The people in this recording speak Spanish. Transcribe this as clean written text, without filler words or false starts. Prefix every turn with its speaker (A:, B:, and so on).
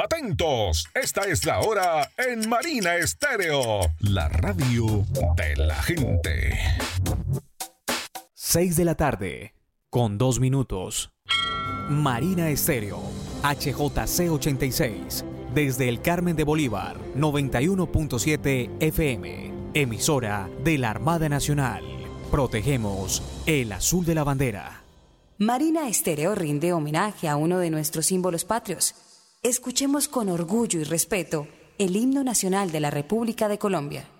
A: atentos. Esta es la hora en Marina Estéreo, la radio de la gente.
B: 6 de la tarde, con 2 minutos. Marina Estéreo, HJC 86, desde el Carmen de Bolívar, 91.7 FM, emisora de la Armada Nacional. Protegemos el azul de la bandera.
C: Marina Estéreo rinde homenaje a uno de nuestros símbolos patrios. Escuchemos con orgullo y respeto el himno nacional de la República de Colombia.